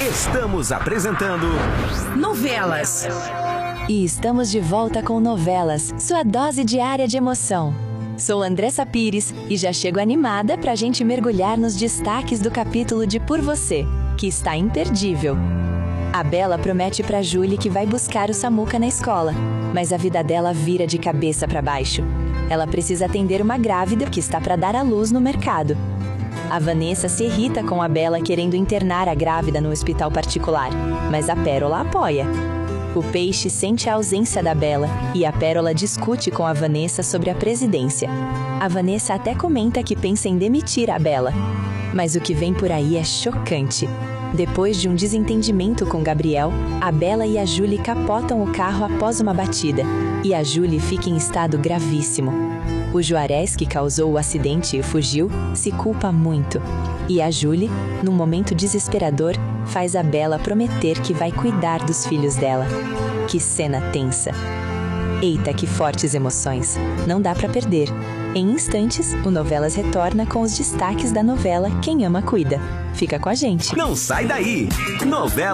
Estamos apresentando Novelas. E estamos de volta com Novelas, sua dose diária de emoção. Sou Andressa Pires e já chego animada pra gente mergulhar nos destaques do capítulo de Por Você, que está imperdível. A Bela promete pra Julie que vai buscar o Samuca na escola, mas a vida dela vira de cabeça pra baixo. Ela precisa atender uma grávida que está pra dar à luz no mercado. A Vanessa se irrita com a Bela querendo internar a grávida no hospital particular, mas a Pérola apoia. O Peixe sente a ausência da Bela e a Pérola discute com a Vanessa sobre a presidência. A Vanessa até comenta que pensa em demitir a Bela. Mas o que vem por aí é chocante. Depois de um desentendimento com Gabriel, a Bela e a Julie capotam o carro após uma batida, e a Julie fica em estado gravíssimo. O Juarez, que causou o acidente e fugiu, se culpa muito. E a Julie, num momento desesperador, faz a Bela prometer que vai cuidar dos filhos dela. Que cena tensa! Eita, que fortes emoções! Não dá pra perder. Em instantes, o Novelas retorna com os destaques da novela Quem Ama Cuida. Fica com a gente! Não sai daí! Novela